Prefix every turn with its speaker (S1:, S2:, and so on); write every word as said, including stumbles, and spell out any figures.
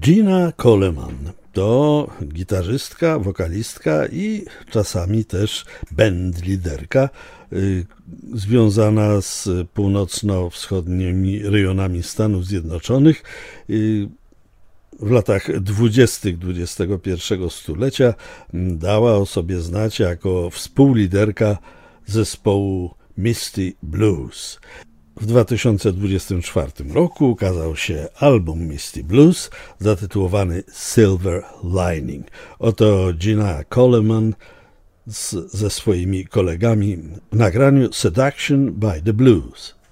S1: Gina Coleman to gitarzystka, wokalistka i czasami też bandliderka y, związana z północno-wschodnimi rejonami Stanów Zjednoczonych. Y, w latach dwudziestych dwudziestego pierwszego stulecia dała o sobie znać jako współliderka zespołu Misty Blues. W dwa tysiące dwudziestym czwartym roku ukazał się album Misty Blues zatytułowany Silver Lining. Oto Gina Coleman z, ze swoimi kolegami w nagraniu Seduction by the Blues.